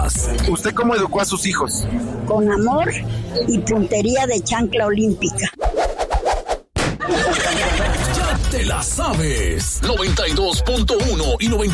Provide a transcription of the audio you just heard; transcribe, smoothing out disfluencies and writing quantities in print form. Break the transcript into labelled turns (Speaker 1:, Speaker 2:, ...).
Speaker 1: más.
Speaker 2: ¿Usted cómo educó a sus hijos?
Speaker 3: Con amor y puntería de chancla olímpica.
Speaker 1: Ya te la sabes. 92.1 y 90.